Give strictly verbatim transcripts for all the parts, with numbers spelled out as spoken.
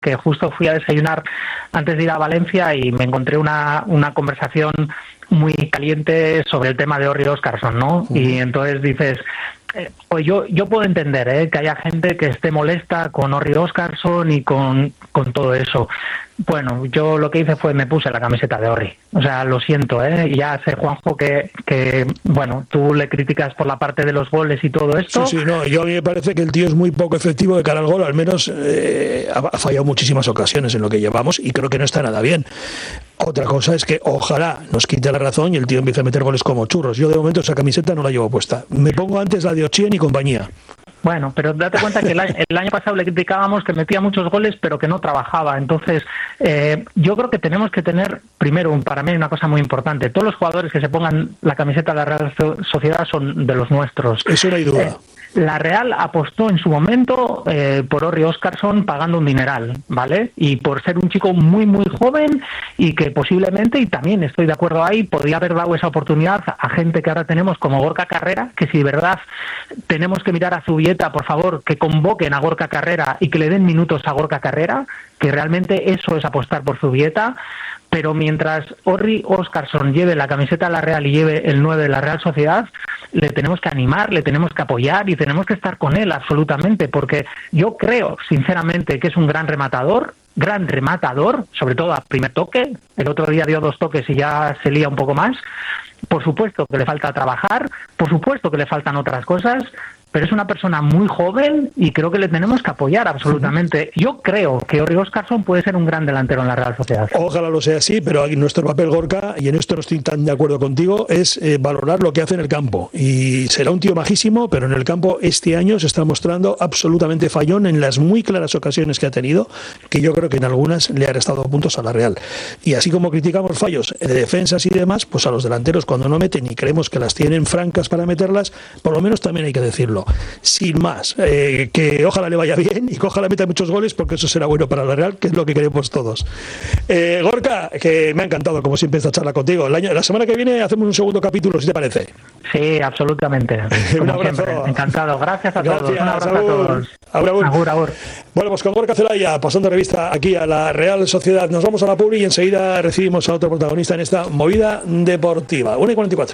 que justo fui a desayunar antes de ir a Valencia y me encontré una, una conversación muy caliente sobre el tema de Horry Oscarson, ¿no? Uh-huh. Y entonces dices, eh, pues yo yo puedo entender ¿eh? que haya gente que esté molesta con Horry Oscarson y con, con todo eso. Bueno, yo lo que hice fue me puse la camiseta de Horry. O sea, lo siento, ¿eh? Y ya sé, Juanjo, que, que, bueno, tú le criticas por la parte de los goles y todo esto. Sí, sí, no, yo a mí me parece que el tío es muy poco efectivo de cara al gol, al menos eh, ha fallado muchísimas ocasiones en lo que llevamos y creo que no está nada bien. Otra cosa es que ojalá nos quite la razón y el tío empiece a meter goles como churros. Yo de momento esa camiseta no la llevo puesta. Me pongo antes la de Ochien y compañía. Bueno, pero date cuenta que el año, el año pasado le criticábamos que metía muchos goles pero que no trabajaba. Entonces, eh, yo creo que tenemos que tener, primero, para mí una cosa muy importante. Todos los jugadores que se pongan la camiseta de la Real Sociedad son de los nuestros. Eso no hay duda. Eh, La Real apostó en su momento eh, por Horry Oscarson pagando un dineral, ¿vale? Y por ser un chico muy, muy joven y que posiblemente, y también estoy de acuerdo ahí, podría haber dado esa oportunidad a gente que ahora tenemos como Gorka Carrera, que si de verdad tenemos que mirar a Zubieta, por favor, que convoquen a Gorka Carrera y que le den minutos a Gorka Carrera, que realmente eso es apostar por Zubieta. Pero mientras Horry Oscarson lleve la camiseta de la Real y lleve el nueve de la Real Sociedad, le tenemos que animar, le tenemos que apoyar y tenemos que estar con él absolutamente, porque yo creo sinceramente que es un gran rematador, gran rematador, sobre todo a primer toque. El otro día dio dos toques y ya se lía un poco más. Por supuesto que le falta trabajar, por supuesto que le faltan otras cosas, pero es una persona muy joven y creo que le tenemos que apoyar absolutamente. Yo creo que Horry Oscarson puede ser un gran delantero en la Real Sociedad. Ojalá lo sea así, pero aquí nuestro papel, Gorka, y en esto no estoy tan de acuerdo contigo, es eh, valorar lo que hace en el campo. Y será un tío majísimo, pero en el campo este año se está mostrando absolutamente fallón en las muy claras ocasiones que ha tenido, que yo creo que en algunas le ha restado puntos a la Real. Y así como criticamos fallos de defensas y demás, pues a los delanteros cuando no meten y creemos que las tienen francas para meterlas, por lo menos también hay que decirlo. Sin más, eh, que ojalá le vaya bien y que ojalá meta muchos goles, porque eso será bueno para la Real, que es lo que queremos todos. eh, Gorka, que me ha encantado como siempre esta charla contigo. El año, la semana que viene hacemos un segundo capítulo, si te parece. Sí, absolutamente. Un abrazo. Siempre. Encantado, gracias a gracias, todos. Un abrazo agur. a todos. Agur, agur. Agur, agur. Bueno, pues con Gorka Zelaya, pasando revista aquí a la Real Sociedad, nos vamos a la publi y enseguida recibimos a otro protagonista en esta movida deportiva. una y cuarenta y cuatro.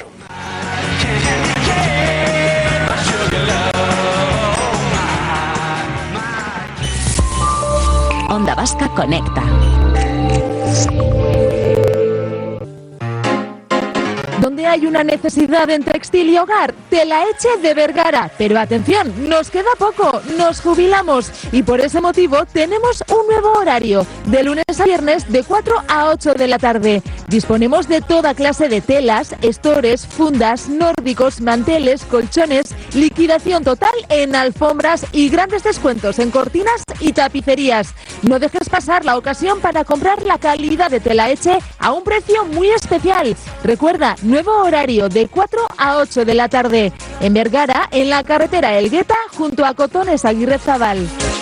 Onda Vasca Conecta. Donde hay una necesidad en textil y hogar, Telaeche de Vergara. Pero atención, nos queda poco, nos jubilamos y por ese motivo tenemos un nuevo horario, de lunes a viernes de cuatro a ocho de la tarde. Disponemos de toda clase de telas, estores, fundas, nórdicos, manteles, colchones, liquidación total en alfombras y grandes descuentos en cortinas y tapicerías. No dejes pasar la ocasión para comprar la calidad de Telaeche a un precio muy especial. Recuerda, nuevo horario de cuatro a ocho de la tarde. En Vergara, en la carretera Elgueta, junto a Cotones Aguirre Zabal.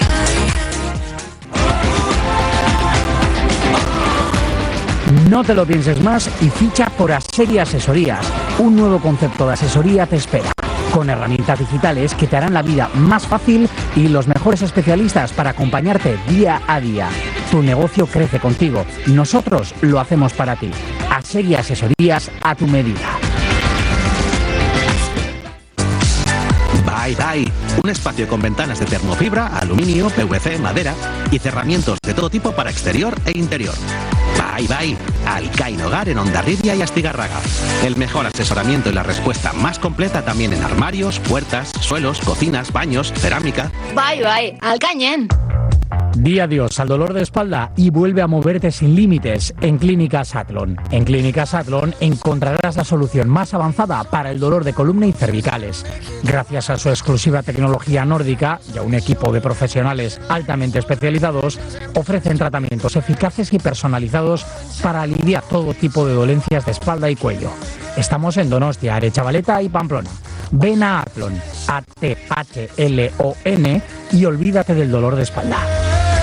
No te lo pienses más y ficha por Asseguia Asesorías. Un nuevo concepto de asesoría te espera, con herramientas digitales que te harán la vida más fácil y los mejores especialistas para acompañarte día a día. Tu negocio crece contigo. Nosotros lo hacemos para ti. Asseguia Asesorías a tu medida. Bye Bye, un espacio con ventanas de termofibra, aluminio, P V C, madera y cerramientos de todo tipo para exterior e interior. Bye Bye, Alcain Hogar en Hondarribia y Astigarraga. El mejor asesoramiento y la respuesta más completa también en armarios, puertas, suelos, cocinas, baños, cerámica. Bye Bye, Alcañen. Di adiós al dolor de espalda y vuelve a moverte sin límites en Clínicas Atlon. En Clínicas Atlon encontrarás la solución más avanzada para el dolor de columna y cervicales. Gracias a su exclusiva tecnología nórdica y a un equipo de profesionales altamente especializados, ofrecen tratamientos eficaces y personalizados para aliviar todo tipo de dolencias de espalda y cuello. Estamos en Donostia, Arechavaleta y Pamplona. Ven a Atlon, A T H L O N, y olvídate del dolor de espalda.